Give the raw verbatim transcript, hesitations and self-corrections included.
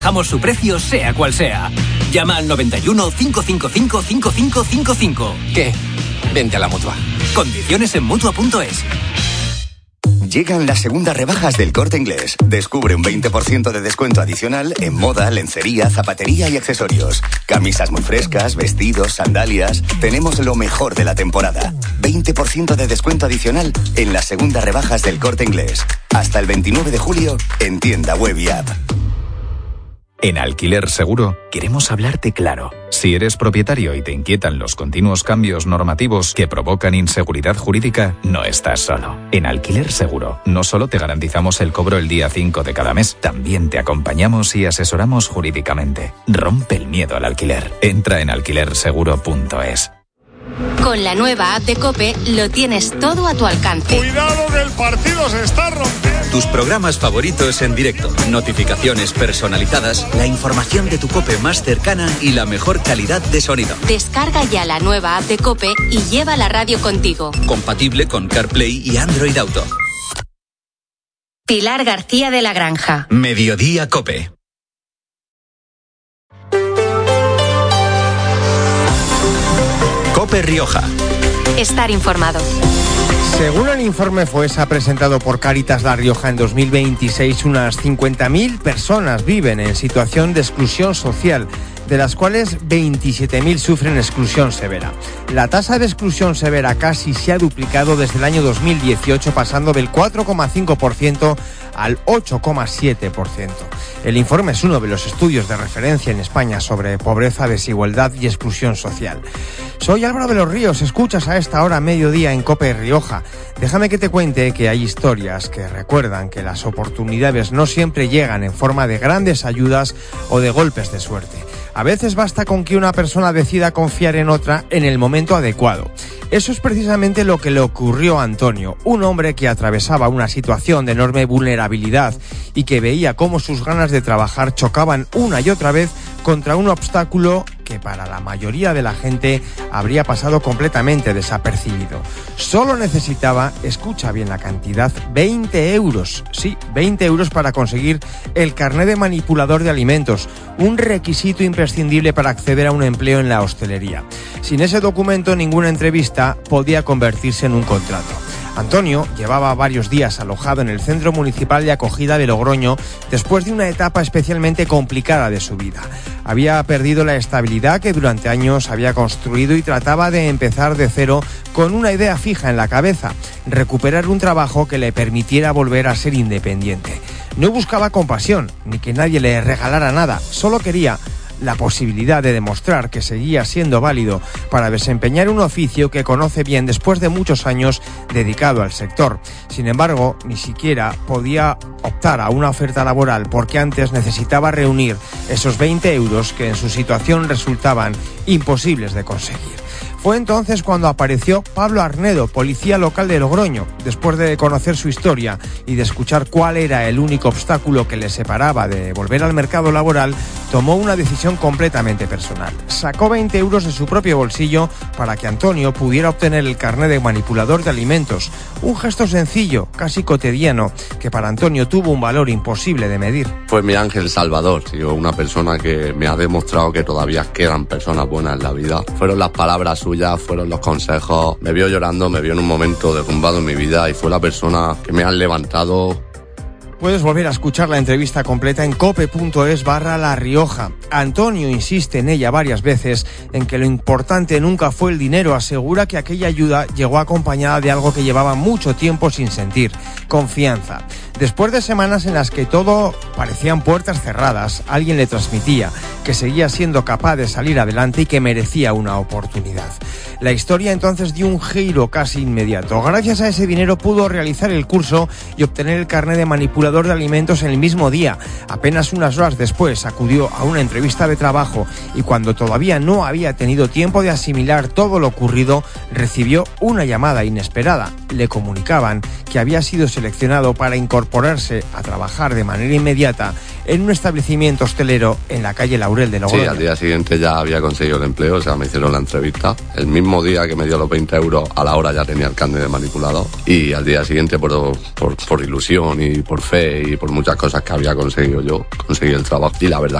Bajamos su precio sea cual sea. Llama al noventa y uno, cinco cinco cinco, cinco cinco cinco cinco. ¿Qué? Vente a la Mutua. Condiciones en Mutua punto es. Llegan las segundas rebajas del Corte Inglés. Descubre un veinte por ciento de descuento adicional en moda, lencería, zapatería y accesorios. Camisas muy frescas, vestidos, sandalias. Tenemos lo mejor de la temporada. veinte por ciento de descuento adicional en las segundas rebajas del Corte Inglés. Hasta el veintinueve de julio en tienda web y app. En Alquiler Seguro queremos hablarte claro. Si eres propietario y te inquietan los continuos cambios normativos que provocan inseguridad jurídica, no estás solo. En Alquiler Seguro no solo te garantizamos el cobro el día cinco de cada mes, también te acompañamos y asesoramos jurídicamente. Rompe el miedo al alquiler. Entra en alquiler seguro punto es. Con la nueva app de COPE lo tienes todo a tu alcance. Cuidado que el partido se está rompiendo. Tus programas favoritos en directo, notificaciones personalizadas, la información de tu COPE más cercana y la mejor calidad de sonido. Descarga ya la nueva app de COPE y lleva la radio contigo. Compatible con CarPlay y Android Auto. Pilar García de la Granja. Mediodía COPE. COPE Rioja. Estar informado. Según el informe FOESA presentado por Cáritas La Rioja en dos mil veintiséis, unas cincuenta mil personas viven en situación de exclusión social, de las cuales veintisiete mil sufren exclusión severa. La tasa de exclusión severa casi se ha duplicado desde el año dos mil dieciocho, pasando del cuatro coma cinco por ciento al ocho coma siete por ciento. El informe es uno de los estudios de referencia en España sobre pobreza, desigualdad y exclusión social. Soy Álvaro de los Ríos, escuchas a esta hora mediodía en COPE Rioja. Déjame que te cuente que hay historias que recuerdan que las oportunidades no siempre llegan en forma de grandes ayudas o de golpes de suerte. A veces basta con que una persona decida confiar en otra en el momento adecuado. Eso es precisamente lo que le ocurrió a Antonio, un hombre que atravesaba una situación de enorme vulnerabilidad y que veía cómo sus ganas de trabajar chocaban una y otra vez contra un obstáculo que para la mayoría de la gente habría pasado completamente desapercibido. Solo necesitaba, escucha bien la cantidad, veinte euros. Sí, veinte euros para conseguir el carné de manipulador de alimentos, un requisito imprescindible para acceder a un empleo en la hostelería. Sin ese documento, ninguna entrevista podía convertirse en un contrato. Antonio llevaba varios días alojado en el Centro Municipal de Acogida de Logroño después de una etapa especialmente complicada de su vida. Había perdido la estabilidad que durante años había construido y trataba de empezar de cero con una idea fija en la cabeza: recuperar un trabajo que le permitiera volver a ser independiente. No buscaba compasión, ni que nadie le regalara nada, solo quería la posibilidad de demostrar que seguía siendo válido para desempeñar un oficio que conoce bien después de muchos años dedicado al sector. Sin embargo, ni siquiera podía optar a una oferta laboral porque antes necesitaba reunir esos veinte euros que en su situación resultaban imposibles de conseguir. Fue entonces cuando apareció Pablo Arnedo, policía local de Logroño. Después de conocer su historia y de escuchar cuál era el único obstáculo que le separaba de volver al mercado laboral, tomó una decisión completamente personal. Sacó veinte euros de su propio bolsillo para que Antonio pudiera obtener el carné de manipulador de alimentos. Un gesto sencillo, casi cotidiano, que para Antonio tuvo un valor imposible de medir. Fue mi ángel salvador, tío, una persona que me ha demostrado que todavía quedan personas buenas en la vida. Fueron las palabras suyas, fueron los consejos. Me vio llorando, me vio en un momento derrumbado en mi vida y fue la persona que me ha levantado. Puedes volver a escuchar la entrevista completa en cope.es barra La Rioja. Antonio insiste en ella varias veces en que lo importante nunca fue el dinero. Asegura que aquella ayuda llegó acompañada de algo que llevaba mucho tiempo sin sentir: confianza. Después de semanas en las que todo parecían puertas cerradas, alguien le transmitía que seguía siendo capaz de salir adelante y que merecía una oportunidad. La historia entonces dio un giro casi inmediato. Gracias a ese dinero pudo realizar el curso y obtener el carné de manipulador de alimentos en el mismo día. Apenas unas horas después acudió a una entrevista de trabajo y cuando todavía no había tenido tiempo de asimilar todo lo ocurrido, recibió una llamada inesperada. Le comunicaban que había sido seleccionado para incorporarse a trabajar de manera inmediata en un establecimiento hostelero en la calle Laurel de Logroño. Sí, al día siguiente ya había conseguido el empleo, o sea, me hicieron la entrevista. El mismo día que me dio los veinte euros, a la hora ya tenía el carnet de manipulador. Y al día siguiente, por, por, por ilusión y por fe y por muchas cosas que había conseguido yo, conseguí el trabajo. Y la verdad